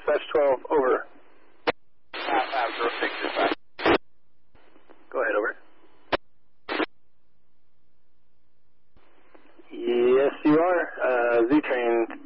dispatch 12, over. Half 06 dispatch. Go ahead, over. Yes, you are. Z-Train